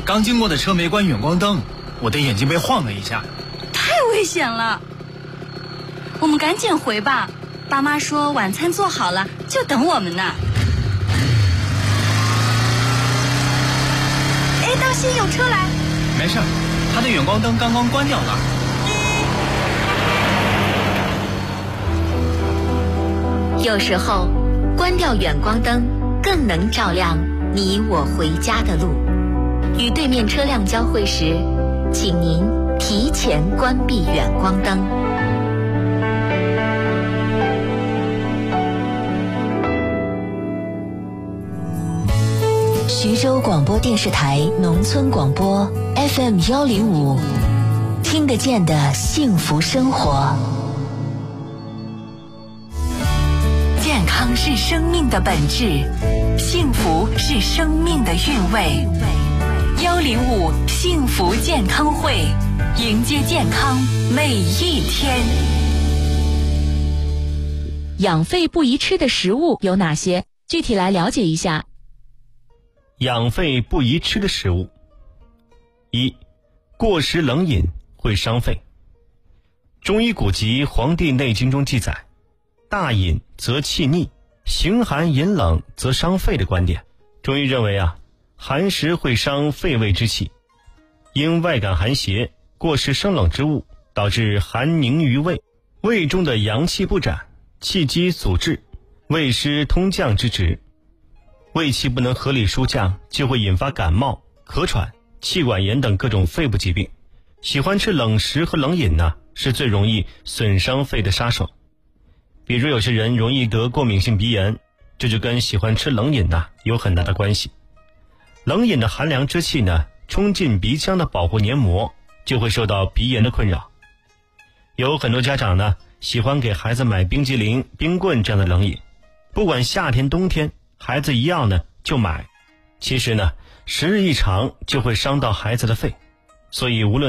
刚经过的车没关远光灯，我的眼睛被晃了一下。 太危险了，我们赶紧回吧。爸妈说晚餐做好了，就等我们呢。哎，当心有车来！ 没事，他的远光灯刚刚关掉了。 有时候，关掉远光灯更能照亮你我回家的路。与对面车辆交汇时，请您提前关闭远光灯。 徐州广播电视台农村广播 FM105，听得见的幸福生活。 健康是生命的本质，幸福是生命的韵味。105幸福健康会，迎接健康每一天。 养肺不宜吃的食物有哪些？具体来了解一下。 养肺不宜吃的食物：一、过食冷饮会伤肺。中医古籍《黄帝内经》中记载，大饮则气逆，形寒饮冷则伤肺的观点。中医认为寒食会伤肺胃之气，因外感寒邪，过食生冷之物，导致寒凝于胃，胃中的阳气不展，气机阻滞，胃湿通降之职。胃气不能合理舒降，就会引发感冒、咳喘、气管炎等各种肺部疾病。喜欢吃冷食和冷饮是最容易损伤肺的杀手。比如有些人容易得过敏性鼻炎，这就跟喜欢吃冷饮有很大的关系。冷饮的寒凉之气冲进鼻腔的保护黏膜，就会受到鼻炎的困扰。有很多家长喜欢给孩子买冰激凌、冰棍这样的冷饮，不管夏天冬天，孩子一样就买。其实时日一长就会伤到孩子的肺，所以无论